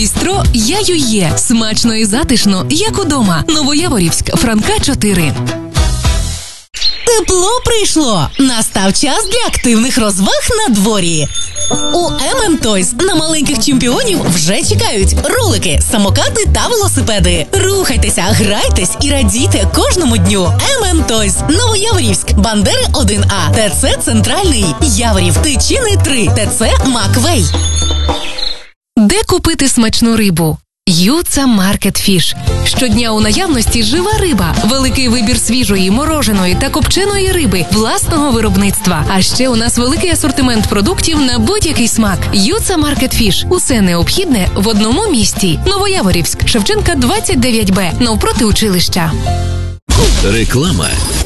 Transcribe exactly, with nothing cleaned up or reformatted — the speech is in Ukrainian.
Бістро «Я є». Смачно і затишно, як удома. Новояворівськ, Франка, чотири. Тепло прийшло! Настав час для активних розваг на дворі. У ем ем Toys на маленьких чемпіонів вже чекають ролики, самокати та велосипеди. Рухайтеся, грайтесь і радійте кожному дню. ем ем Toys. Новояворівськ, Бандери один А, ТЦ Центральний, Яворів, Тичини три, ТЦ Маквей. Де купити смачну рибу? Юца Маркет Фіш. Щодня у наявності жива риба, великий вибір свіжої, мороженої та копченої риби власного виробництва. А ще у нас великий асортимент продуктів на будь-який смак. Юца Маркет Фіш. Усе необхідне в одному місці. Новояворівськ, Шевченка, двадцять дев'ять Б, навпроти училища. Реклама.